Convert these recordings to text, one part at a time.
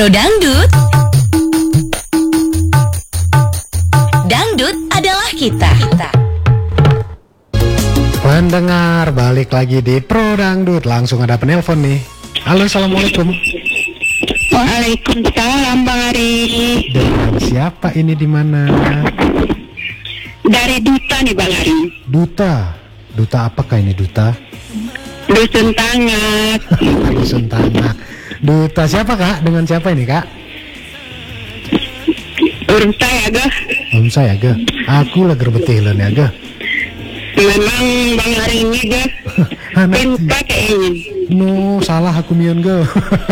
Pro Dangdut. Dangdut adalah kita. Pendengar, balik lagi di Pro Dangdut. Langsung ada penelpon nih. Halo, assalamualaikum. Waalaikumsalam, Bang Ari. Dengan siapa ini, di mana? Dari Duta nih, Bang Ari. Duta apakah ini, Duta? Dusun Tangak. Dusun Tangak. Duta siapa, Kak? Dengan siapa ini, Kak? Urus saya, Gah. Saya, Gah. Aku lagi betih ya, Gah. Memang Bang Ari ini, Gah. Pinta kayaknya. No, salah aku mion, Gah.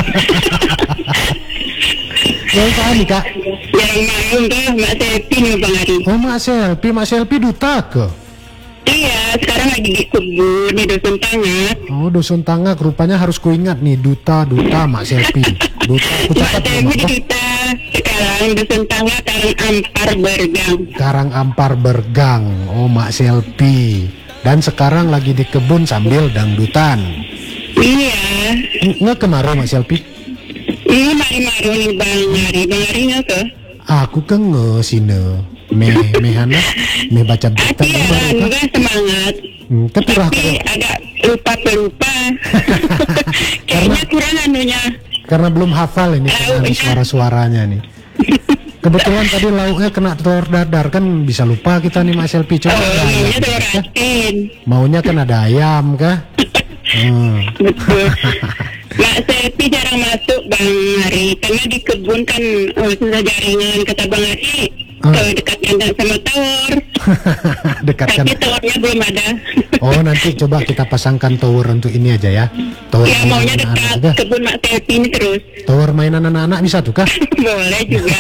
Yang mana nih, Kak? Yang main, Gah, Mak Selpi nih, Bang Ari. Oh, Mak Selpi Duta ke? Iya, sekarang lagi di kebun di Dusun Tangak. Oh, Dusun Tangak, rupanya harus kuingat nih, Duta, Mak Selpi. Duta, aku Mak catat Selpi di Duta. Sekarang Dusun Tangak, Karang Ampar Bergang. Oh, Mak Selpi. Dan sekarang lagi di kebun sambil dangdutan. Iya. Nggak kemarin, Mak Selpi? Ini maru nih, Bang Ari. Bang Ari nggak ke? Aku kenge sini. Mehana baca berita. Enggak semangat. Tapi agak lupa. Kayaknya kurang anunya. Karena belum hafal ini suara-suaranya nih. Kebetulan tadi lauknya kena telur dadar, kan bisa lupa kita nih, Mak Selpi. Coba maunya telur asin. Maunya kan ada ayam kah? Betul. Mak Selpi jarang masuk, Bang Ari, karena di kebun kan sudah jaringan, kata Bang Ari. Dekat kandang sama tower. Tapi towernya belum ada. Oh, nanti coba kita pasangkan tower untuk ini aja ya. Tower ya, maunya dekat kebun Mak Selpi ini terus. Tower mainan anak-anak bisa tuh, kah? Boleh juga.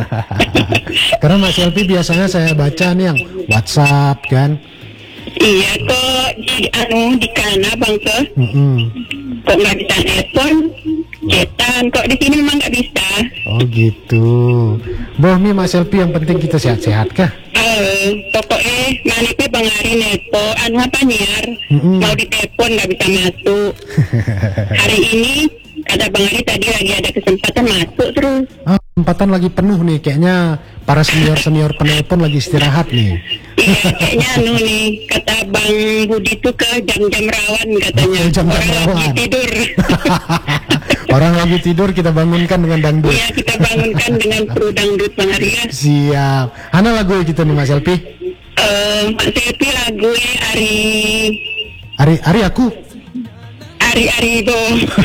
Karena Mak Selpi biasanya saya baca nih yang WhatsApp kan. Iya, kok di kana, Bang, ke? Kok nggak bisa telepon? Cetan, kok di sini memang nggak bisa. Oh gitu. Bohmi, Mak Selpi, yang penting kita sehat-sehat kah? Pokoknya manipe Bang Ari nepo, apa nyiar, mau ditelepon nggak bisa masuk. Hari ini kata Bang Ari tadi lagi ada kesempatan masuk terus. Kesempatan lagi penuh nih, kayaknya para senior penelpon lagi istirahat nih. Iya, kayaknya nih, kata Bang Budi tuh ke jam-jam rawan katanya. Jam-jam rawan. Lagi tidur. Orang lagi tidur kita bangunkan dengan dangdut. Iya, kita bangunkan dengan Pro Dangdut, Bang Ari ya. Siap. Mana lagu kita nih, Mas Selpi? Mak Selpi lagu Ari aku. Ari do.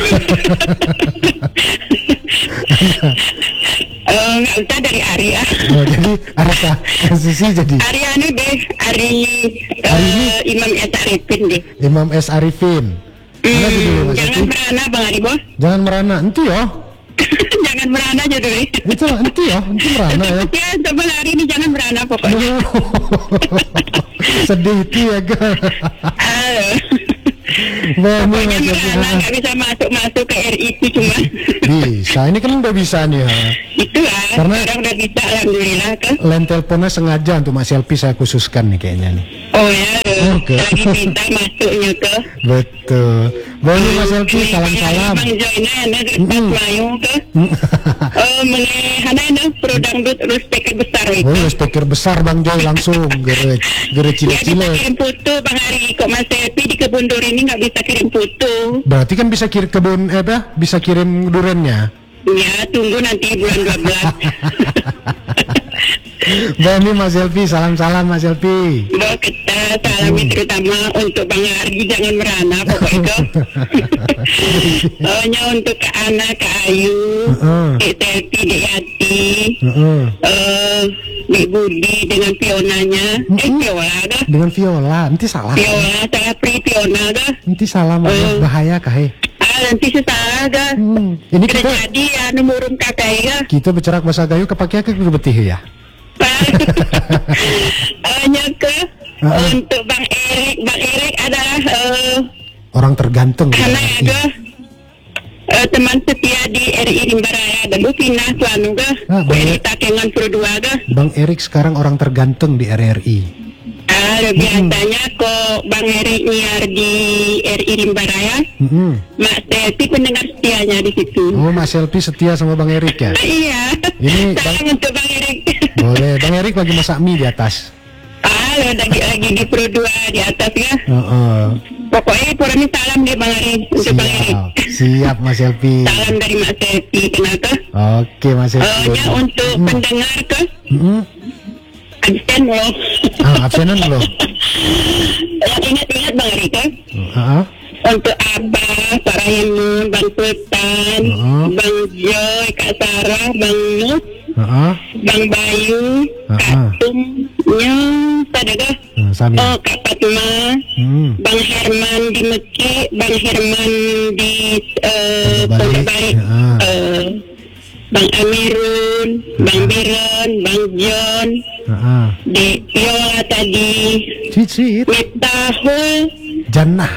Nggak usah dari Ari ya. Oh, jadi Arika Sisi jadi. Ari anu deh, Ari Imam S. Arifin deh. Imam S. Arifin. Jangan merana, Bang Ari, Bos. Jangan merana, enti ya. Jangan merana judulnya. Itu enti ya, enti merana ya. Ya, Bang Ari ini jangan merana pokoknya. Sedih itu ya, Ga. Pokoknya merana nggak bisa masuk ke RI itu cuma. Bisa, ini kan udah bisa nih ya. Itu lah, karena sekarang udah bisa, alhamdulillah kan. Line teleponnya sengaja untuk Mas Selpi saya khususkan nih kayaknya nih. Oh ya, lagi minta masuknya ke. Betul. Boleh Mas Selpi, salam-salam. Bang Joyna ada dekat Melayu ke. Mengenai ada Pro Dangdut terus speaker besar itu. Oh, speaker besar Bang Joy langsung gere cile-cile. Ya, bisa kirim foto Bang Ari. Kok Mas Selpi di kebun durian ini nggak bisa kirim foto? Berarti kan bisa kirim kebun bisa kirim duriannya. Ya, tunggu nanti bulan 12. Bami, Mas Selpi, salam-salam Mas Selpi. Bawa kita salami terutama untuk Bang Argi, jangan merana pokoknya. Hanya untuk ke anak, ke Ayu, Dek Selpi, Dek Yati, Dek Budi dengan Fionanya. Viola dah. Dengan Viola, nanti salah. Viola, saya Pri Fiona dah. Nanti salah, bahaya kah? Nanti susah dah. Ini kita jadi ya numurun kakak ya. Kita bicara bahasa Gayo kepake ke betih ya. Hanya ke untuk Bang Erik adalah orang tergantung. Karena ada teman setia di RI Rimbaraya, ada Bu Pinah Tuanu ga. Erik Takengan Pro 2 ga. Bang Erik sekarang orang tergantung di RRI. Kalau biasanya kok Bang Heri nyiar di RI Rimba Raya, Mak Selvi pendengar setianya di situ. Oh, Mas Selvi setia sama Bang Erik ya? Iya. Ini salam untuk Bang Erik. Boleh, Bang Erik lagi masak mie di atas. Lagi di Pro 2 di atas ya. Pokoknya Purami salam deh Bang Erik untuk Bang Erik. Siap Mas Selvi. Salam dari Mak Selvi, kenapa? Oke Mas Selvi. Untuk pendengar ke? Absen loh. Absenan loh. Ingat Bang Erik kan? Untuk Abah, Pak Rahimun, Bang Sultan, Bang Joy, Kak Sarah, Bang Nuh, Bang Bayu, Kak Tum, Sadagah, Kak Fatma, Bang Herman di Meki, Bang Herman di Pondok Balik, Bang Amirun, Bang Biron, Bang John, Dek Yola tadi, Metahul, Jannah.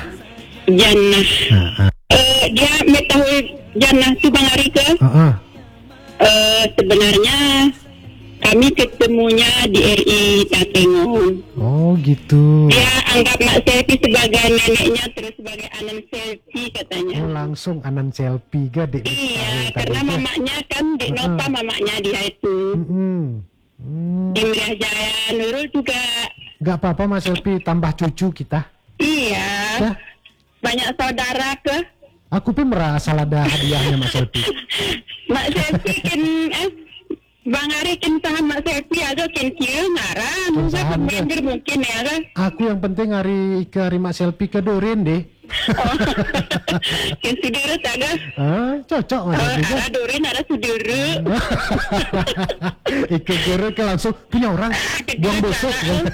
Dia Metahul Jannah tuh Bang Arika. Sebenarnya kami ketemunya di RI Takengon. Oh gitu. Dia anggap Mak Selvi sebagai neneknya, terus sebagai Anan Selvi katanya. Oh langsung Anan Selvi gak dek? Iya, karena mamanya kan Dek Nova mamanya dia itu. Di Wilayah Jaya Nurul juga. Gak apa-apa Mas Selvi, tambah cucu kita. Iya. Ya? Banyak saudara ke? Aku pun merasa ada hadiahnya Mas Selvi. Mak Selvi kan Bang Ari kan saham Mak Selvi agak kan kira ngaran. Mungkin ya kan? Aku yang penting hari Mak Selvi ke Dorin deh. Kan sudurut ada? Cocok Mas Selvi. Ada Dorin, ada sudurut. Ikut Dorin ke langsung punya orang buang bosok.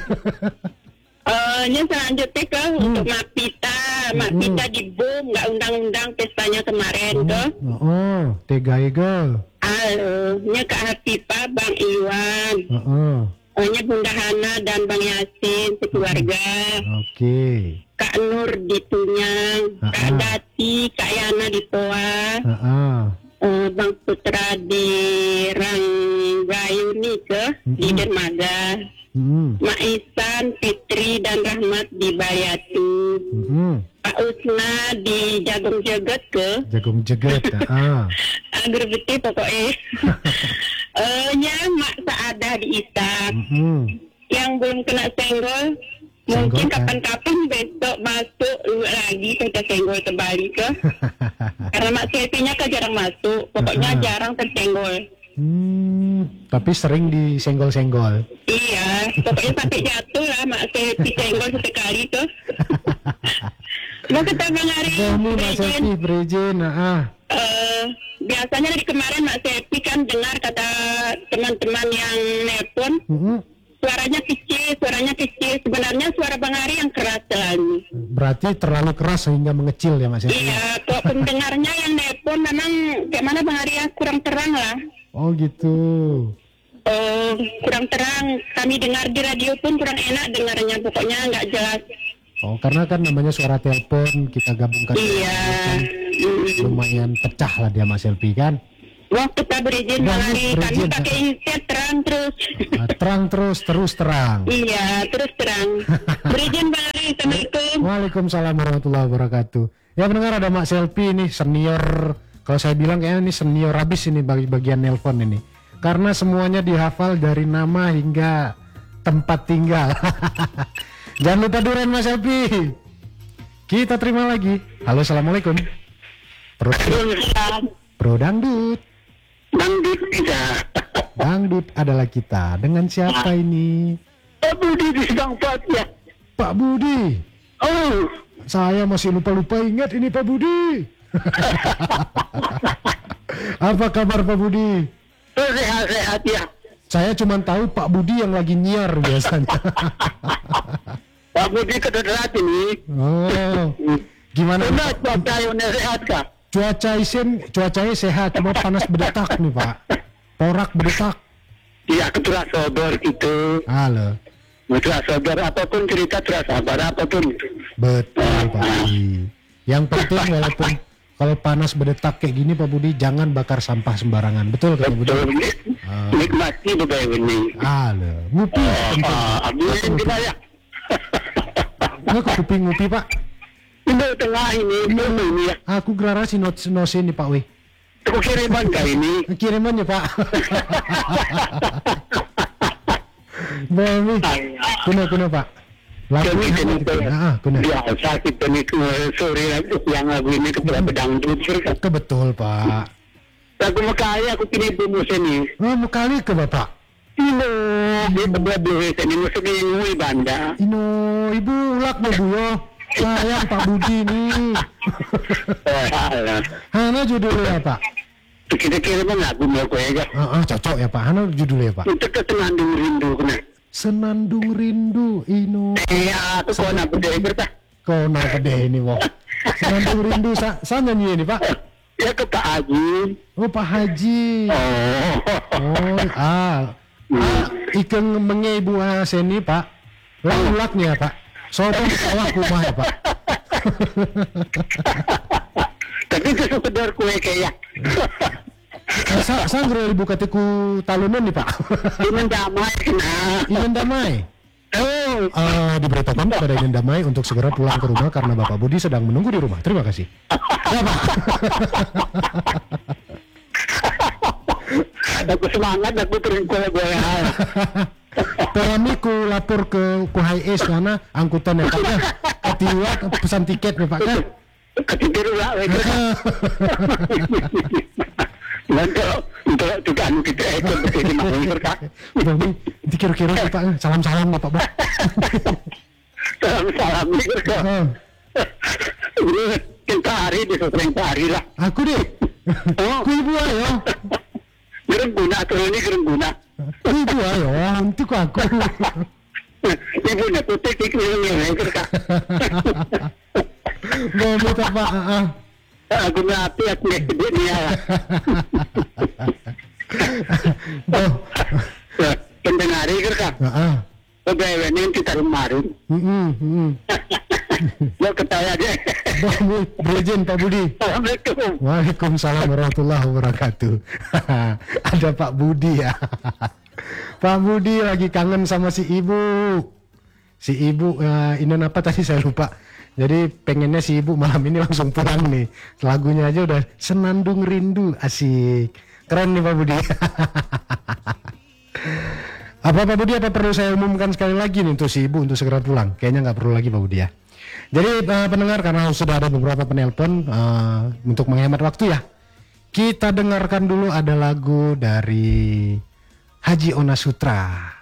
Selanjutnya ke untuk Mak Pita di boom nggak undang-undang pestanya kemarin ke. Tega ega. Kak Hatipa, Bang Iwan. Bunda Hana dan Bang Yasin sekeluarga. Oke. Kak Nur di Tunyang, Kak Dati, Kak Yana di Toa. Bang Putra di Ranggayuni ke di Dermaga. Mak Isan, Fitri dan Rahmat di Bayatu. Pak Usna di Jagung Jeget ke. Jagung Jeget. Agar betul pokoknya. Mak Saadah di Isak. Yang belum kena senggol. Mungkin kapan-kapan besok masuk lagi kita senggol kembali ke. Karena Mak Selvi-nya kan jarang masuk. Pokoknya jarang tersenggol. Tapi sering disenggol-senggol. Iya, pokoknya sampai jatuh lah Mak Selvi senggol sekali tuh. Mau kita Bang Ari Mak Selvi berizin. Biasanya dari kemarin Mak Selvi kan dengar kata teman-teman yang nelpon, suaranya kecil. Sebenarnya suara Bang Ari yang keras selalu. Berarti terlalu keras sehingga mengecil ya Mas Selvi? Iya, kok pendengarnya yang nelpon memang kayak mana Bang Ari ya, kurang terang lah. Oh gitu. Kurang terang. Kami dengar di radio pun kurang enak dengarnya. Pokoknya nggak jelas. Oh, karena kan namanya suara telepon kita gabungkan. Iya. Lumayan pecah lah dia Mas Selvi kan. Wah, kita berizin Bang Ari. Kami pakai headset terang terus. Terus terang. Iya, terus terang. Berizin Bang Ari. Assalamualaikum. Waalaikumsalam warahmatullahi wabarakatuh. Ya pendengar, ada Mak Selvi nih, senior. Kalau saya bilang kayaknya ini senior habis ini bagi bagian nelpon ini. Karena semuanya dihafal dari nama hingga tempat tinggal. Jangan lupa duren Mas Selvi. Kita terima lagi. Halo, assalamualaikum. Bro Dangdut. Dangdut tidak. Dangdut adalah kita. Dengan siapa ini? Pak Budi di Sedangpat ya. Pak Budi. Oh. Saya masih lupa ingat ini Pak Budi. Apa kabar Pak Budi? Sehat-sehat ya. Saya cuma tahu Pak Budi yang lagi nyiar biasanya. Pak Budi kedarat ini. Oh. Gimana? Cuaca yang sehat kah? Cuacanya sehat, cuma panas berdetak nih Pak. Porak berdetak. Iya, ketua sabar itu. Halo. Ketua sabar apapun cerita terasa sabar apapun. Betul Pak Budi. Yang penting walaupun kalau panas berdetak kayak gini Pak Budi, jangan bakar sampah sembarangan. Betul Pak Budi? Betul. Nikmati beberapa ini. Halo. Ngupi. Abdulin dibayar. Halo ke kuping ngopi Pak. Indo tengah ini, ini ya. Aku gerara si nose nih Pak weh. Aku kiriman kali ini. Kirimannya Pak. Bami. Kuna Pak. Lagu Jadi kuna. biasa kita nih sore yang lagu ini kepada pedangdut kan. Kebetul Pak. Lagu makanya aku kini ibu sini. Oh, mau kali ke Bapak. Ino, dia berdua sini musuhnya yang ngui banda. Ino, ibu ulak mau buyo. Sayang Pak Budi nih. Alah. Hana judulnya Pak. Kita kiriman lagu mau gue ya. Cocok ya Pak. Hana judulnya Pak. Untuk kesenandung rindu kena. Senandung rindu Ino. Aku kau nak berdua bertah. Kau nak gede ini Wah. Senandung rindu saya nyanyi ini Pak. Ya ke Pak Haji. Oh Pak Haji. Ikeng mengibu seni Pak. Ulaknya Pak. Soalnya sawah kumah ya Pak. Tapi sekedar kue kayak. Saya ngerti buka tiku talunan nih Pak. Ingin damai kena. Ingin damai. Diberitakan kepada Ingin Damai untuk segera pulang ke rumah karena Bapak Budi sedang menunggu di rumah. Terima kasih. Ya Pak. Aku semangat, aku turun kue Kami ku lapor ke HIS karena angkutan ya Pak ya. Ketiwa pesan tiket ya Pak kan. Ketidur lah. Untuk tukang kita ikut begini mau Kak. Bami, dikira-kira Pak salam-salam Bapak Pak. Salam Kak. Ini kita hari di sering hari lah. Aku deh. Ku ibu ayo. Gerem guna turun ini gerem guna. Ku ibu ayo, untuk aku. Ibu nak putih kikir Kak. Bami tak Pak. Aku ngerti aku gede dia. Pendengar Kak. Pegawai ini kita kemarin. Lo ketawa aja. Brejin Pak Budi. Assalamualaikum. Waalaikumsalam warahmatullahi wabarakatuh. Ada Pak Budi ya. Pak Budi lagi kangen sama si ibu. Si ibu ini apa tadi saya lupa. Jadi pengennya si ibu malam ini langsung pulang nih. Lagunya aja udah Senandung Rindu, asik. Keren nih Pak Budi. Apa Pak Budi, apa perlu saya umumkan sekali lagi nih untuk si ibu untuk segera pulang? Kayaknya nggak perlu lagi Pak Budi ya. Jadi pendengar, karena sudah ada beberapa penelpon, untuk menghemat waktu ya, kita dengarkan dulu ada lagu dari Haji Ona Sutra.